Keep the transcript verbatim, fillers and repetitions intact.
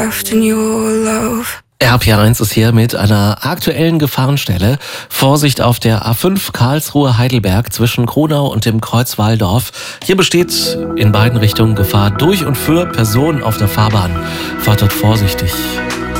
in your love. R P R eins ist hier mit einer aktuellen Gefahrenstelle. Vorsicht auf der A fünf Karlsruhe-Heidelberg zwischen Kronau und dem Kreuz Walldorf. Hier besteht in beiden Richtungen Gefahr durch und für Personen auf der Fahrbahn. Fahrt dort vorsichtig.